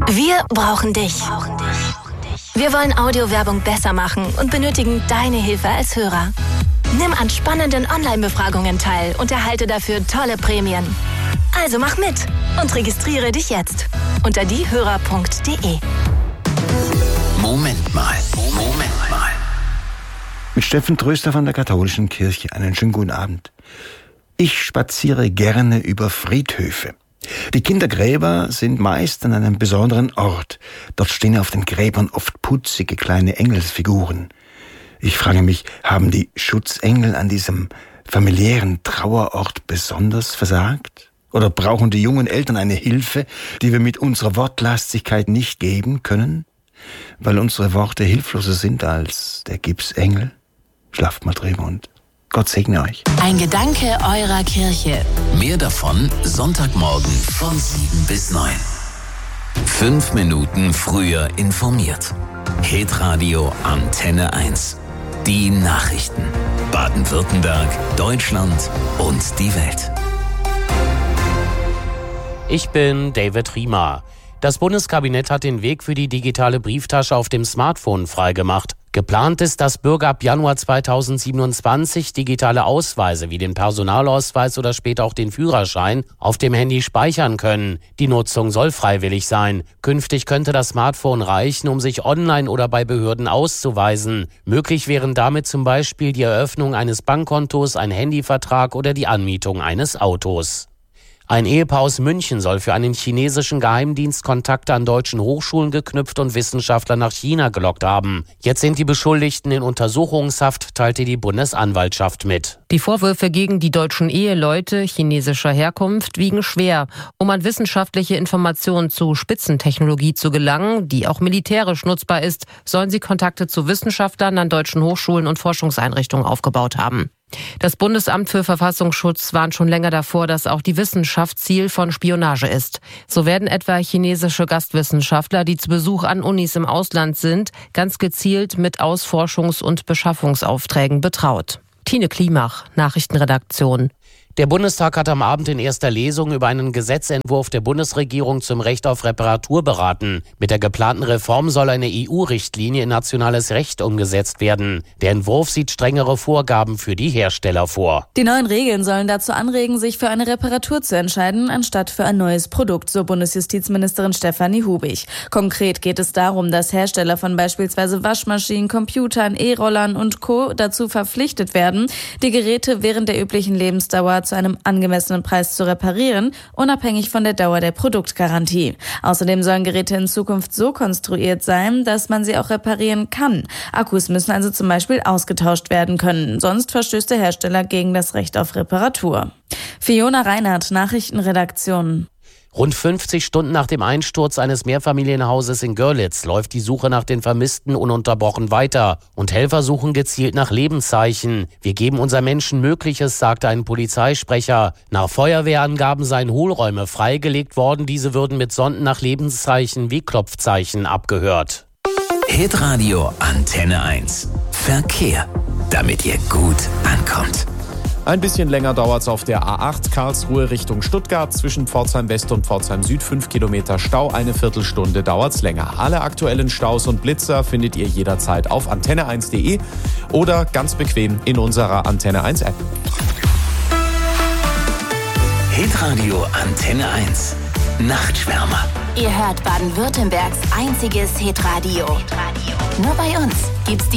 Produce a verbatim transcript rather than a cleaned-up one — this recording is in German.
Wir brauchen dich. Wir wollen Audiowerbung besser machen und benötigen deine Hilfe als Hörer. Nimm an spannenden Online-Befragungen teil und erhalte dafür tolle Prämien. Also mach mit und registriere dich jetzt unter diehörer punkt de. Moment mal, Moment mal. Mit Steffen Tröster von der Katholischen Kirche. Einen schönen guten Abend. Ich spaziere gerne über Friedhöfe. Die Kindergräber sind meist an einem besonderen Ort. Dort stehen auf den Gräbern oft putzige kleine Engelsfiguren. Ich frage mich, haben die Schutzengel an diesem familiären Trauerort besonders versagt? Oder brauchen die jungen Eltern eine Hilfe, die wir mit unserer Wortlastigkeit nicht geben können? Weil unsere Worte hilfloser sind als der Gipsengel? Schlaft mal drüber und Gott segne euch. Ein Gedanke eurer Kirche. Mehr davon Sonntagmorgen von sieben bis neun. Fünf Minuten früher informiert. Hitradio Antenne eins. Die Nachrichten. Baden-Württemberg, Deutschland und die Welt. Ich bin David Riemer. Das Bundeskabinett hat den Weg für die digitale Brieftasche auf dem Smartphone freigemacht. Geplant ist, dass Bürger ab Januar zweitausendsiebenundzwanzig digitale Ausweise wie den Personalausweis oder später auch den Führerschein auf dem Handy speichern können. Die Nutzung soll freiwillig sein. Künftig könnte das Smartphone reichen, um sich online oder bei Behörden auszuweisen. Möglich wären damit zum Beispiel die Eröffnung eines Bankkontos, ein Handyvertrag oder die Anmietung eines Autos. Ein Ehepaar aus München soll für einen chinesischen Geheimdienst Kontakte an deutschen Hochschulen geknüpft und Wissenschaftler nach China gelockt haben. Jetzt sind die Beschuldigten in Untersuchungshaft, teilte die Bundesanwaltschaft mit. Die Vorwürfe gegen die deutschen Eheleute chinesischer Herkunft wiegen schwer. Um an wissenschaftliche Informationen zu Spitzentechnologie zu gelangen, die auch militärisch nutzbar ist, sollen sie Kontakte zu Wissenschaftlern an deutschen Hochschulen und Forschungseinrichtungen aufgebaut haben. Das Bundesamt für Verfassungsschutz warnt schon länger davor, dass auch die Wissenschaft Ziel von Spionage ist. So werden etwa chinesische Gastwissenschaftler, die zu Besuch an Unis im Ausland sind, ganz gezielt mit Ausforschungs- und Beschaffungsaufträgen betraut. Tine Klimach, Nachrichtenredaktion. Der Bundestag hat am Abend in erster Lesung über einen Gesetzentwurf der Bundesregierung zum Recht auf Reparatur beraten. Mit der geplanten Reform soll eine E U-Richtlinie in nationales Recht umgesetzt werden. Der Entwurf sieht strengere Vorgaben für die Hersteller vor. Die neuen Regeln sollen dazu anregen, sich für eine Reparatur zu entscheiden, anstatt für ein neues Produkt, so Bundesjustizministerin Stefanie Hubig. Konkret geht es darum, dass Hersteller von beispielsweise Waschmaschinen, Computern, E-Rollern und Co. dazu verpflichtet werden, die Geräte während der üblichen Lebensdauer zu einem angemessenen Preis zu reparieren, unabhängig von der Dauer der Produktgarantie. Außerdem sollen Geräte in Zukunft so konstruiert sein, dass man sie auch reparieren kann. Akkus müssen also zum Beispiel ausgetauscht werden können, sonst verstößt der Hersteller gegen das Recht auf Reparatur. Fiona Reinhardt, Nachrichtenredaktion. Rund fünfzig Stunden nach dem Einsturz eines Mehrfamilienhauses in Görlitz läuft die Suche nach den Vermissten ununterbrochen weiter. Und Helfer suchen gezielt nach Lebenszeichen. Wir geben unseren Menschen Mögliches, sagte ein Polizeisprecher. Nach Feuerwehrangaben seien Hohlräume freigelegt worden. Diese würden mit Sonden nach Lebenszeichen wie Klopfzeichen abgehört. Hitradio Antenne eins. Verkehr, damit ihr gut ankommt. Ein bisschen länger dauert es auf der A acht Karlsruhe Richtung Stuttgart zwischen Pforzheim West und Pforzheim Süd. Fünf Kilometer Stau, eine Viertelstunde dauert es länger. Alle aktuellen Staus und Blitzer findet ihr jederzeit auf antenne eins punkt de oder ganz bequem in unserer Antenne eins App. Hitradio Antenne eins. Nachtschwärmer. Ihr hört Baden-Württembergs einziges Hitradio. Nur bei uns gibt's die